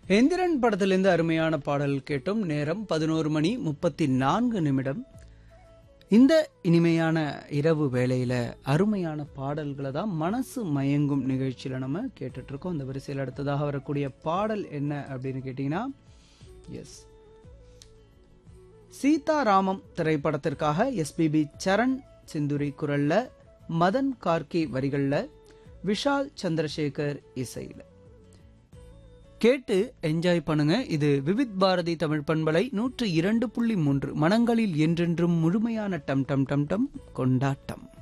எந்திரன் படத்திலிருந்து அருமையான பாடல் கேட்டோம். நேரம் 11:34. இந்த இனிமையான இரவு வேளையில அருமையான பாடல்களை தான் மனசு மயங்கும் நிகழ்ச்சியில நம்ம கேட்டுட்டு இருக்கோம். அந்த வரிசையில் அடுத்ததாக வரக்கூடிய பாடல் என்ன அப்படின்னு கேட்டீங்கன்னா, எஸ், சீதாராமம் திரைப்படத்திற்காக எஸ்பிபி சரண் சிந்துரி குரல்ல, மதன் கார்கி வரிகள்ல, விஷால் சந்திரசேகர் இசையில கேட்டு என்ஜாய் பண்ணுங்க. இது விவித் பாரதி தமிழ் பண்பலை 102.3 மனங்களில் என்றென்றும் முழுமையான டம் டம் டம் டம் கொண்டாட்டம்.